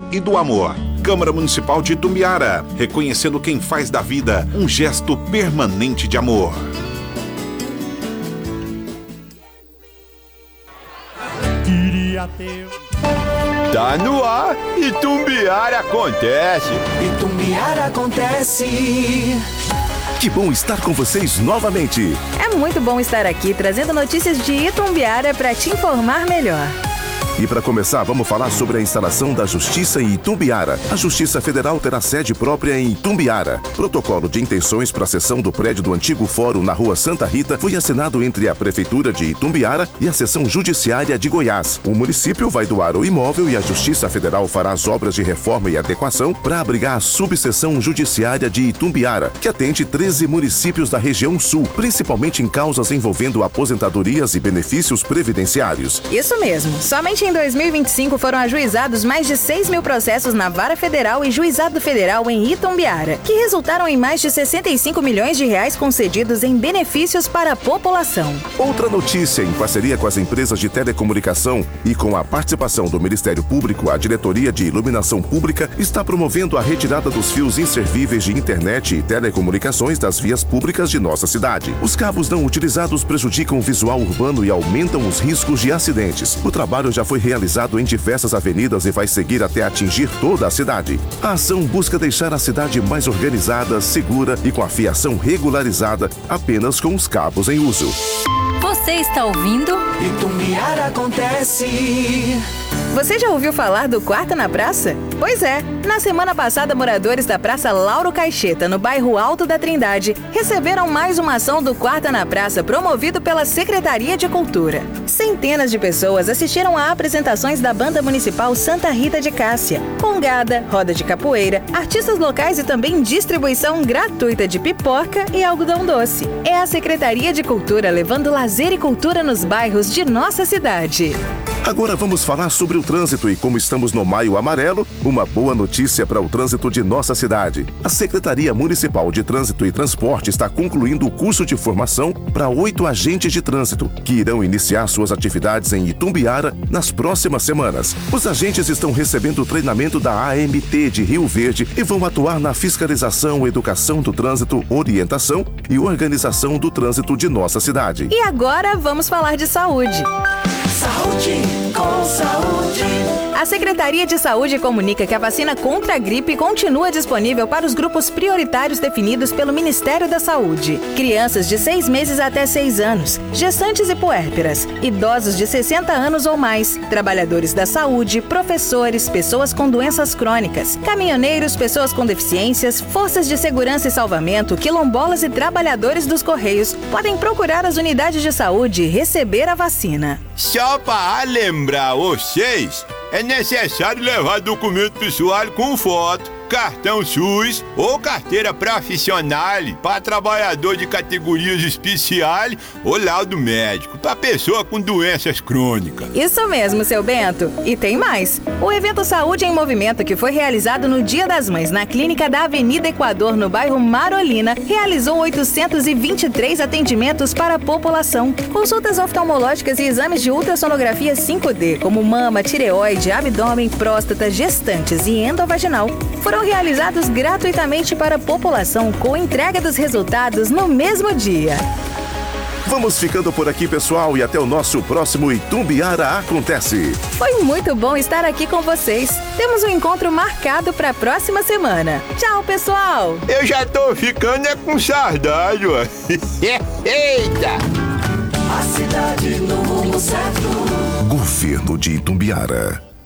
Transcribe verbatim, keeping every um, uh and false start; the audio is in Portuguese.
e do amor. Câmara Municipal de Itumbiara, reconhecendo quem faz da vida um gesto permanente de amor. Queria ter... Tá no ar, Itumbiara acontece. Itumbiara acontece. Que bom estar com vocês novamente. É muito bom estar aqui trazendo notícias de Itumbiara para te informar melhor. E para começar, vamos falar sobre a instalação da Justiça em Itumbiara. A Justiça Federal terá sede própria em Itumbiara. Protocolo de intenções para a cessão do prédio do antigo fórum na Rua Santa Rita foi assinado entre a Prefeitura de Itumbiara e a Seção Judiciária de Goiás. O município vai doar o imóvel e a Justiça Federal fará as obras de reforma e adequação para abrigar a Subseção Judiciária de Itumbiara, que atende treze municípios da região sul, principalmente em causas envolvendo aposentadorias e benefícios previdenciários. Isso mesmo. Somente em dois mil e vinte e cinco foram ajuizados mais de seis mil processos na Vara Federal e Juizado Federal em Itumbiara, que resultaram em mais de sessenta e cinco milhões de reais concedidos em benefícios para a população. Outra notícia, em parceria com as empresas de telecomunicação e com a participação do Ministério Público, a Diretoria de Iluminação Pública está promovendo a retirada dos fios inservíveis de internet e telecomunicações das vias públicas de nossa cidade. Os cabos não utilizados prejudicam o visual urbano e aumentam os riscos de acidentes. O trabalho já foi realizado em diversas avenidas e vai seguir até atingir toda a cidade. A ação busca deixar a cidade mais organizada, segura e com a fiação regularizada apenas com os cabos em uso. Você está ouvindo? Itumbiara acontece. Você já ouviu falar do Quarta na Praça? Pois é, na semana passada, moradores da Praça Lauro Caixeta, no bairro Alto da Trindade, receberam mais uma ação do Quarta na Praça promovido pela Secretaria de Cultura. Centenas de pessoas assistiram a apresentações da Banda Municipal Santa Rita de Cássia, congada, roda de capoeira, artistas locais e também distribuição gratuita de pipoca e algodão doce. É a Secretaria de Cultura levando lazer e cultura nos bairros de nossa cidade. Agora vamos falar sobre o trânsito e como estamos no Maio Amarelo, uma boa notícia para o trânsito de nossa cidade. A Secretaria Municipal de Trânsito e Transporte está concluindo o curso de formação para oito agentes de trânsito, que irão iniciar suas atividades em Itumbiara nas próximas semanas. Os agentes estão recebendo treinamento da A M T de Rio Verde e vão atuar na fiscalização, educação do trânsito, orientação e organização do trânsito de nossa cidade. E agora vamos falar de saúde. Saúde com saúde. A Secretaria de Saúde comunica que a vacina contra a gripe continua disponível para os grupos prioritários definidos pelo Ministério da Saúde. Crianças de seis meses até seis anos, gestantes e puérperas, idosos de sessenta anos ou mais, trabalhadores da saúde, professores, pessoas com doenças crônicas, caminhoneiros, pessoas com deficiências, forças de segurança e salvamento, quilombolas e trabalhadores dos Correios podem procurar as unidades de saúde e receber a vacina. Só para lembrar vocês, é necessário levar documento pessoal com foto, cartão SUS ou carteira profissional para trabalhador de categorias especiais ou laudo médico para pessoa com doenças crônicas. Isso mesmo, seu Bento. E tem mais. O evento Saúde em Movimento, que foi realizado no Dia das Mães na clínica da Avenida Equador, no bairro Marolina, realizou oitocentos e vinte e três atendimentos para a população. Consultas oftalmológicas e exames de ultrassonografia cinco D, como mama, tireoide, abdômen, próstata, gestantes e endovaginal, foram realizados gratuitamente para a população, com entrega dos resultados no mesmo dia. Vamos ficando por aqui, pessoal, e até o nosso próximo Itumbiara Acontece. Foi muito bom estar aqui com vocês. Temos um encontro marcado para a próxima semana. Tchau, pessoal! Eu já tô ficando é com saudade, ó. Eita! A cidade no rumo certo. Governo de Itumbiara.